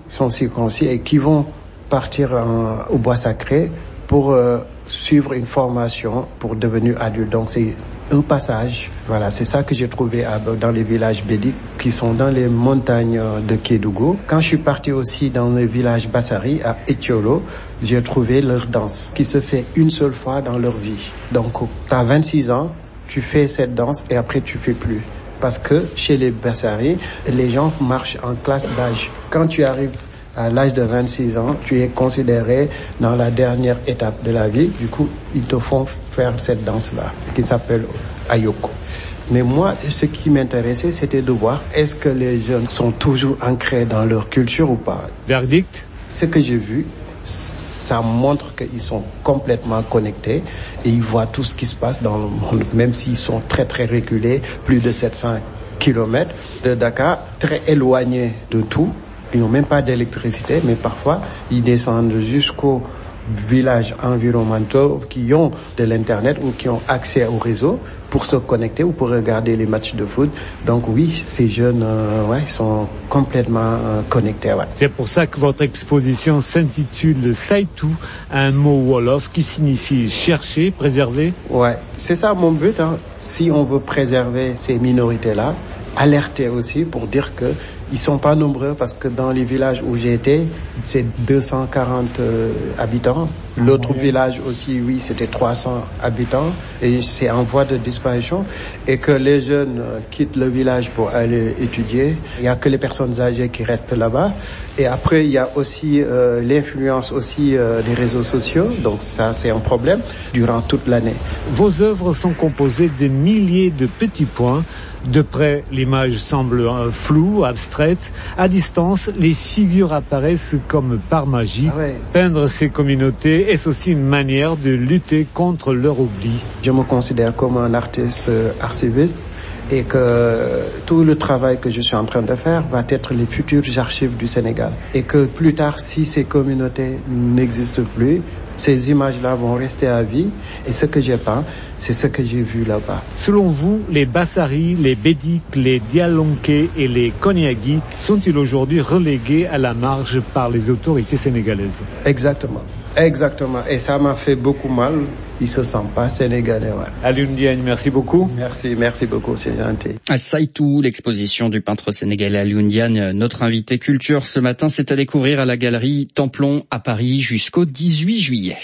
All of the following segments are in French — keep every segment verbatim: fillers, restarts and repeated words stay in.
sont circoncis et qui vont partir en, au bois sacré pour euh, suivre une formation pour devenir adulte. Donc c'est un passage. Voilà, c'est ça que j'ai trouvé à, dans les villages bédiques qui sont dans les montagnes de Kédougou. Quand je suis parti aussi dans le village Bassari à Etiolo, j'ai trouvé leur danse qui se fait une seule fois dans leur vie. Donc tu as vingt-six ans, tu fais cette danse et après tu fais plus. Parce que chez les Bassari, les gens marchent en classe d'âge. Quand tu arrives à l'âge de vingt-six ans, tu es considéré dans la dernière étape de la vie. Du coup, ils te font faire cette danse-là, qui s'appelle Ayoko. Mais moi, ce qui m'intéressait, c'était de voir est-ce que les jeunes sont toujours ancrés dans leur culture ou pas. Verdict ? Ce que j'ai vu, ça montre qu'ils sont complètement connectés et ils voient tout ce qui se passe dans le monde, même s'ils sont très très reculés, plus de sept cents kilomètres de Dakar, très éloignés de tout. Ils n'ont même pas d'électricité, mais parfois, ils descendent jusqu'aux villages environnementaux qui ont de l'Internet ou qui ont accès au réseau pour se connecter ou pour regarder les matchs de foot. Donc oui, ces jeunes euh, ouais, sont complètement euh, connectés. Ouais. C'est pour ça que votre exposition s'intitule Saitu, un mot wolof qui signifie chercher, préserver. Ouais, c'est ça mon but. Hein. Si on veut préserver ces minorités-là, alerter aussi pour dire que ils sont pas nombreux parce que dans les villages où j'ai été, c'est deux cent quarante euh, habitants. L'autre oui. village aussi, oui, c'était trois cents habitants et c'est en voie de disparition et que les jeunes euh, quittent le village pour aller étudier. Il y a que les personnes âgées qui restent là-bas. Et après, il y a aussi euh, l'influence aussi euh, des réseaux sociaux. Donc ça, c'est un problème durant toute l'année. Vos œuvres sont composées de milliers de petits points. De près, l'image semble euh, floue, abstraite. À distance, les figures apparaissent comme par magie. Ah ouais. Peindre ces communautés est aussi une manière de lutter contre leur oubli. Je me considère comme un artiste euh, archiviste et que tout le travail que je suis en train de faire va être les futures archives du Sénégal. Et que plus tard, si ces communautés n'existent plus, ces images-là vont rester à vie. Et ce que j'ai peint, c'est ce que j'ai vu là-bas. Selon vous, les Bassari, les Bédiques, les Dialonké et les Koniagui sont-ils aujourd'hui relégués à la marge par les autorités sénégalaises? Exactement. Exactement. Et ça m'a fait beaucoup mal. Ils se sentent pas sénégalais. Ouais. Alioune Diagne, merci beaucoup. Merci, merci beaucoup, c'est gentil. À Saitu, l'exposition du peintre sénégalais Alioune Diagne, notre invité culture ce matin, c'est à découvrir à la galerie Templon à Paris jusqu'au dix-huit juillet.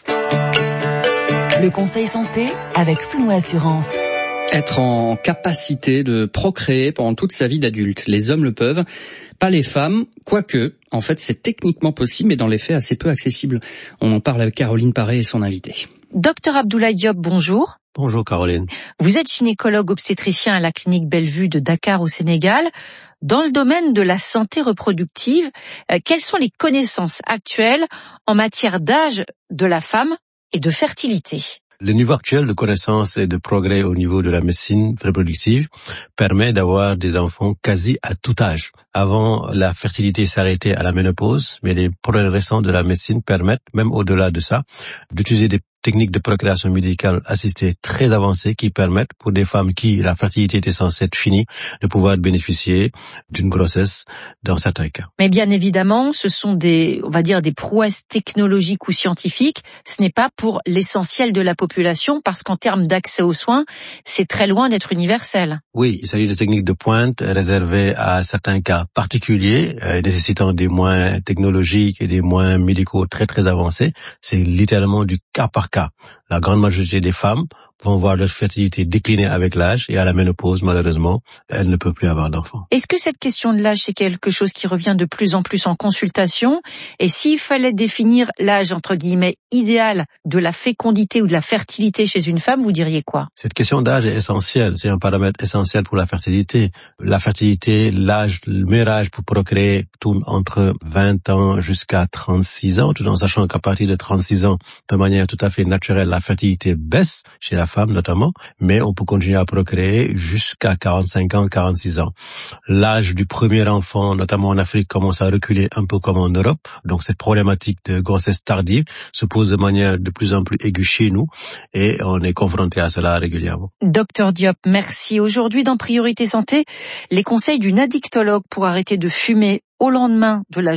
Le conseil santé avec Souno Assurance. Être en capacité de procréer pendant toute sa vie d'adulte. Les hommes le peuvent, pas les femmes, quoique, en fait, c'est techniquement possible, mais dans les faits, assez peu accessible. On en parle avec Caroline Paré et son invité. Docteur Abdoulaye Diop, bonjour. Bonjour Caroline. Vous êtes gynécologue obstétricien à la clinique Bellevue de Dakar au Sénégal. Dans le domaine de la santé reproductive, euh, quelles sont les connaissances actuelles en matière d'âge de la femme et de fertilité? Le niveau actuel de connaissances et de progrès au niveau de la médecine reproductive permet d'avoir des enfants quasi à tout âge. Avant, la fertilité s'arrêtait à la ménopause, mais les progrès récents de la médecine permettent, même au-delà de ça, d'utiliser des techniques de procréation médicale assistée très avancées qui permettent pour des femmes qui la fertilité était censée être finie de pouvoir bénéficier d'une grossesse dans certains cas. Mais bien évidemment, ce sont des, on va dire, des prouesses technologiques ou scientifiques. Ce n'est pas pour l'essentiel de la population parce qu'en termes d'accès aux soins, c'est très loin d'être universel. Oui, il s'agit de techniques de pointe réservées à certains cas particuliers, euh, nécessitant des moyens technologiques et des moyens médicaux très très avancés. C'est littéralement du cas par cas. La grande majorité des femmes vont voir leur fertilité décliner avec l'âge et à la ménopause, malheureusement, elles ne peuvent plus avoir d'enfants. Est-ce que cette question de l'âge, c'est quelque chose qui revient de plus en plus en consultation? Et s'il fallait définir l'âge, entre guillemets, idéal de la fécondité ou de la fertilité chez une femme, vous diriez quoi? Cette question d'âge est essentielle. C'est un paramètre essentiel pour la fertilité. La fertilité, l'âge, le meilleur âge pour procréer tourne entre vingt ans jusqu'à trente-six ans, tout en sachant qu'à partir de trente-six ans, de manière tout à fait naturelle, la fertilité baisse chez la femme notamment, mais on peut continuer à procréer jusqu'à quarante-cinq ans, quarante-six ans. L'âge du premier enfant, notamment en Afrique, commence à reculer un peu comme en Europe, donc cette problématique de grossesse tardive se pose de manière de plus en plus aiguë chez nous et on est confronté à cela régulièrement. Docteur Diop, merci. Aujourd'hui, dans Priorité Santé, les conseils d'une addictologue pour arrêter de fumer au lendemain de la